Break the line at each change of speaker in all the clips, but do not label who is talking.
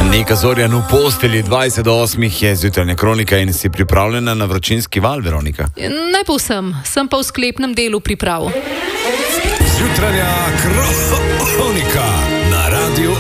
Neka Zorjan v postelji, 20 do 8 je zjutranja kronika in si pripravljena na vročinski val, Veronika?
Ne povsem, sem pa v sklepnem delu priprav.
Zjutranja kronika na Radiu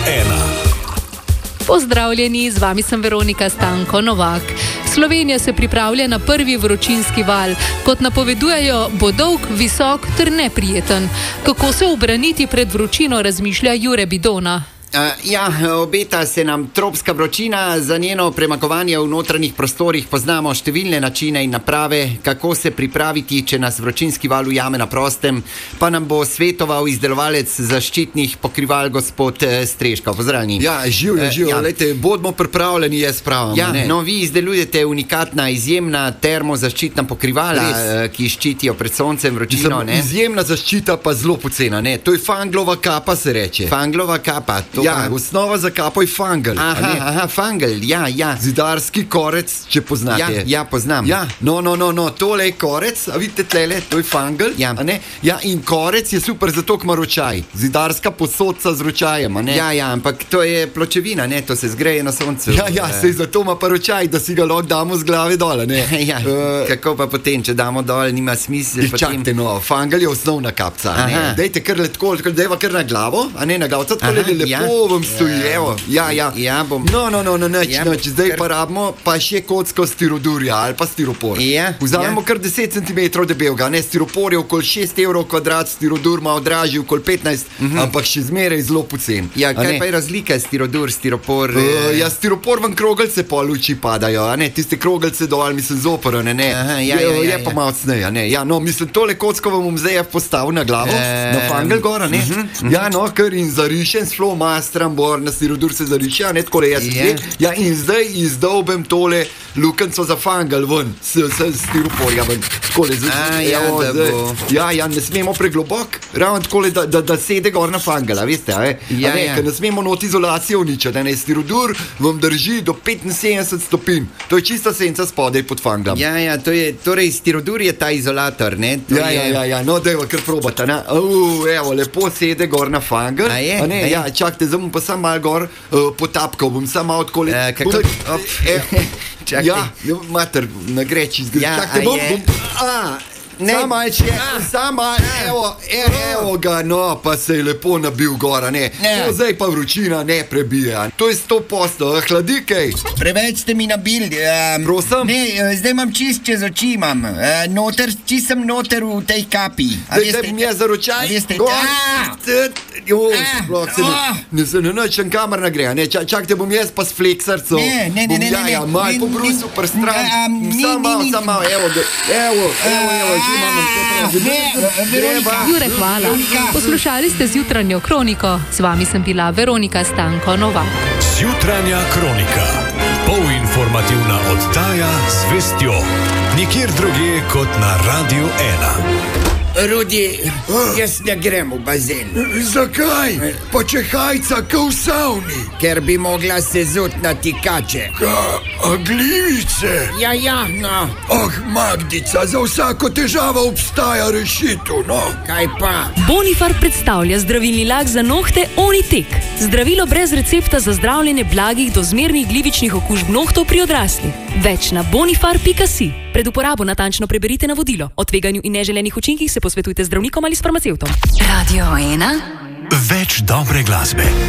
1.
Pozdravljeni, z vami sem Veronika Stanko Novak. Slovenija se pripravlja na prvi vročinski val. Kot napovedujejo, bo dolg, visok ter neprijeten. Kako se ubraniti pred vročino, razmišlja Jure Bidona.
Obeta se nam tropska vročina, za njeno premagovanje v notranjih prostorih poznamo številne načine in naprave, kako se pripraviti, če nas vročinski val ujame na prostem, pa nam bo svetoval izdelovalec zaščitnih pokrival gospod Streška. Pozdravljeni.
Živijo, lejte, bodimo pripravljeni, jaz pravim.
Vi izdelujete unikatna, izjemna termozaščitna pokrivala, ki ščitijo pred soncem vročino, ne?
Izjemna zaščita, pa zelo pocena, ne? To je fanglova kapa, se reče.
Fanglova kapa,
osnova za kapo je fangel.
Fangel,
Zidarski korec, če poznate.
Poznam.
Tole je korec, a vidite tlele, to je fangel, a ne? In korec je super zato, kma ročaj. Zidarska posodca z ročajem, a ne?
Ampak to je pločevina, ne? To se zgreje na soncu.
Sej zato ima pa ročaj, da si ga lahko damo z glave dole, ne?
Kako pa potem, če damo dol, nima smisla.
Čakajte, fangel je osnovna kapca, ne? Dejte kar letko, dejva kar na glavo, a ne na glavca, tako lepo vam stoji, evo.
Bom.
Noč, zdaj pa rabimo pa še kocko stirodurja ali pa stiropor. Vzamemo kar 10 cm debelega, ne, stiropor je okoli 6 evrov kvadrat, stirodur ima odražji okoli 15, ampak še zmeraj zelo pocen.
Kaj pa je razlika, stirodur, stiropor?
Stiropor ven krogelce pa luči padajo, a ne, tiste krogelce dol, mislim, zoporane, ne. Je pa malo cneja, ne. Mislim, tole kocko vam bom zdaj postavil na glavo, na fangel gora, ne. Kar in zarišen s flomastram, na stirodur se zariše, a ne, takole jaz in zdaj izdolbem tole lukenco za fangel ven, s stiroporja ven, takole ne smemo preglobok, ravno takole, da sede gor na fangela, veste, ker ne smemo not izolacijo uničati, ne, stirodur vam drži do 75 stopinj, to je čista senca spodaj pod fanglom.
Torej stirodur je ta izolator, ne?
Dajva kar probata, ne, evo, lepo sede gor na fangel, a ne, čakajte, zdaj bom pa sam malo gor potapkal, bom sam malo odkoli. Mater, na greči zgledaj. Čakajte, bom. Evo ga, pa se je lepo nabil gora, ne. Zdaj pa vročina ne prebija. To je 100%, hladi kaj.
Preveč ste mi nabili.
Prosim?
Ne, zdaj imam čist čez oči imam. Čist sem noter v tej kapi.
Zdaj bom jaz za ročaj. Ne se ne načem kamar nagreja, ne. Čakajte, bom jaz pa s fleksarco.
Ne.
Mal po brusu prstran. Sam malo, evo.
Jure, hvala. Poslušali ste zjutranjo kroniko. Z vami sem bila Veronika Stanko Novak.
Zjutranja kronika. Polinformativna oddaja z vestjo. Nikjer drugje kot na Radiu 1.
Rudi, jaz ne grem v bazen.
Zakaj? Pa če hajca ka v savni.
Ker bi mogla se zut na tikače.
A glivice?
No.
Magdica, za vsako težavo obstaja rešitev, no.
Kaj pa?
Bonifar predstavlja zdravilni lak za nohte Onitek. Zdravilo brez recepta za zdravljenje blagih do zmernih glivičnih okužb nohtov pri odraslih. Več na bonifar.si. Pred uporabo natančno preberite navodilo. O tveganju in neželenih učinkih se posvetujte z zdravnikom ali s farmacevtom.
Radio 1. Več dobre glasbe.